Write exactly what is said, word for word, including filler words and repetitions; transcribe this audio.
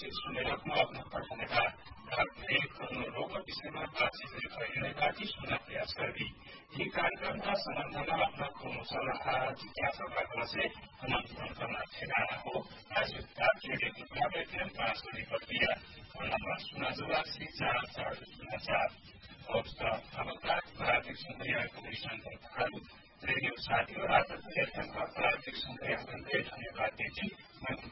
बातचीत सुनेर आफ्नो पठाउनेका रोगका विषयमा बातचीत गरिने बातचीत सुन्न प्रयास गरी यी कार्यक्रमका सम्बन्धमा आफ्नो सल्लाह जिज्ञासा राख्न चाहिँ आमन्त्रण गर्न ठेगाना हो। आज रेडियो एफएम पाँच बजी प्रक्रिया नम्बर शून्य चौरासी चार चार शून्य चार प्राविधिक सङ्क्रियाको सङ्कल्पहरू रेडियो साथीहरू आज एफएमका प्राविधिक सङ्क्रियाको धेरै धन्यवाद दिन्छु।